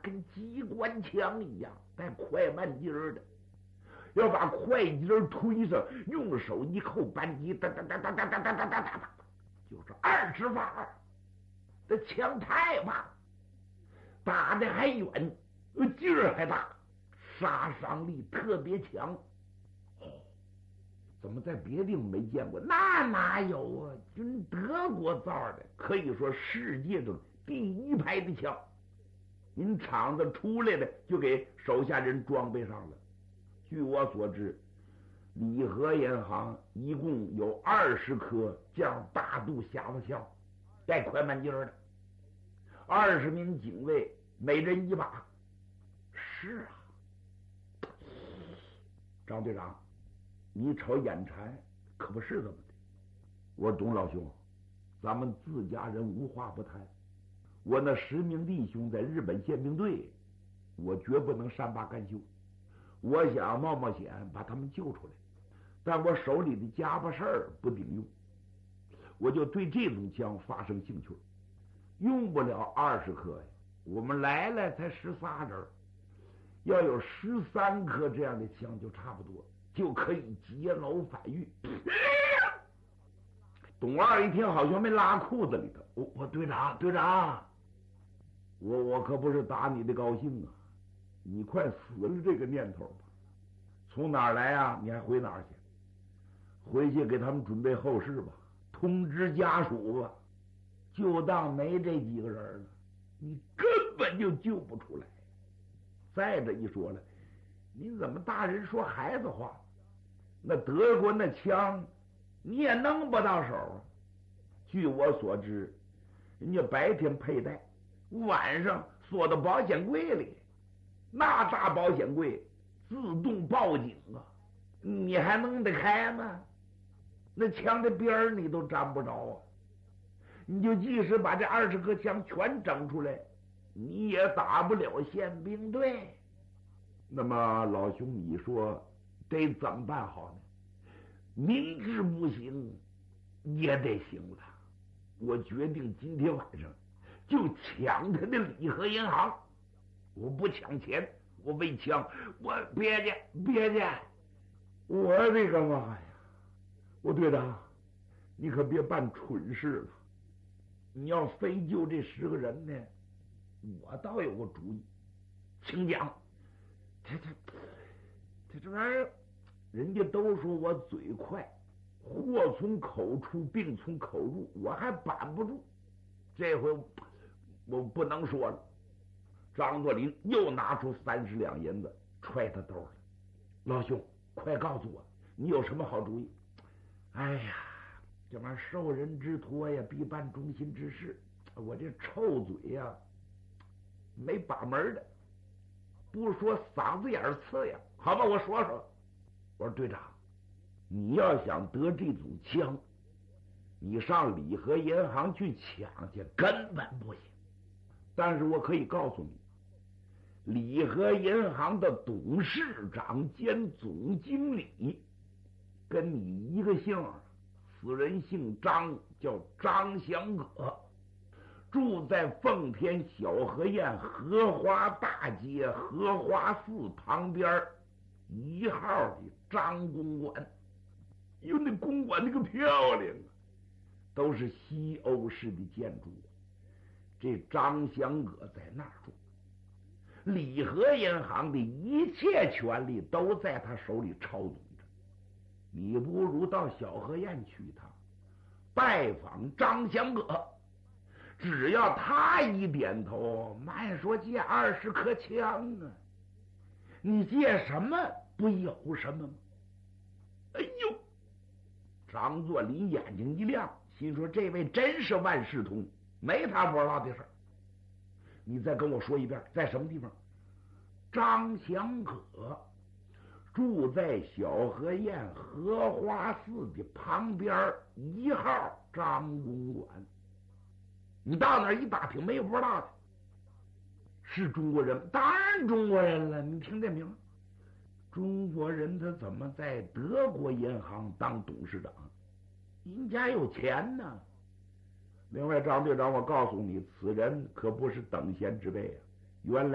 跟机关枪一样，带快慢劲儿的。要把快劲儿推上，用手一扣扳机，哒哒哒哒哒哒哒哒哒哒，就是20发。这枪太慢，打的还远，劲儿还大，杀伤力特别强。怎么在别地方没见过？那哪有啊？就是德国造的，可以说世界上第一排的枪。您厂子出来的就给手下人装备上了。据我所知，礼和银行一共有20颗这样大肚匣子枪，带快慢劲儿的，20名警卫，每人1把。是啊，张队长，你瞅眼馋，可不是这么的。我懂老兄，咱们自家人无话不谈。我那10名弟兄在日本宪兵队，我绝不能善罢甘休。我想冒冒险把他们救出来，但我手里的家伙事儿不顶用，我就对这种枪发生兴趣。用不了20颗呀，我们来了才13人，要有13颗这样的枪就差不多，就可以劫牢反狱。董二一听好像没拉裤子里头，我队长，我可不是打你的高兴啊，你快死了这个念头吧。从哪儿来啊？你还回哪儿去？回去给他们准备后事吧，通知家属吧，就当没这几个人了，你根本就救不出来。再者一说了，你怎么大人说孩子话？那德国那枪你也弄不到手啊。据我所知，人家白天佩戴，晚上锁到保险柜里，那大保险柜自动报警啊，你还弄得开吗？那枪的边儿你都沾不着啊！你就即使把这20颗枪全整出来，你也打不了宪兵队。那么老兄，你说得怎么办好呢？明知不行也得行了。我决定今天晚上就抢他的礼和银行。我不抢钱，我为抢，我别介，我这个妈呀！我队长，你可别办蠢事了。你要非救这10个人呢，我倒有个主意，请讲。这玩意儿，人家都说我嘴快，祸从口出，病从口入，我还板不住。这回我不能说了。张作霖又拿出30两银子揣他兜了。老兄，快告诉我，你有什么好主意？哎呀，这玩意儿受人之托呀，必办忠心之事。我这臭嘴呀，没把门的，不说嗓子眼刺呀。好吧，我说。我说队长，你要想得这种枪，你上礼和银行去抢去根本不行。但是我可以告诉你，礼和银行的董事长兼总经理跟你一个姓，此人姓张，叫张祥可，住在奉天小河沿荷花大街荷花寺旁边1号的张公馆。哟，那公馆那个漂亮啊，都是西欧式的建筑。这张祥可在那儿住，礼和银行的一切权利都在他手里操纵着。你不如到小河沿去一趟，拜访张祥可，只要他一点头，慢说借20颗枪啊，你借什么不有什么吗？哎呦，张作霖眼睛一亮，心说这位真是万事通，没他不知道的事儿。你再跟我说一遍，在什么地方？张祥可住在小河沿荷花寺的旁边1号张公馆。你到那儿一打听，没有不知道的。是中国人？当然中国人了。你听这名，中国人他怎么在德国银行当董事长？人家有钱呢。另外，张队长，我告诉你，此人可不是等闲之辈啊。原来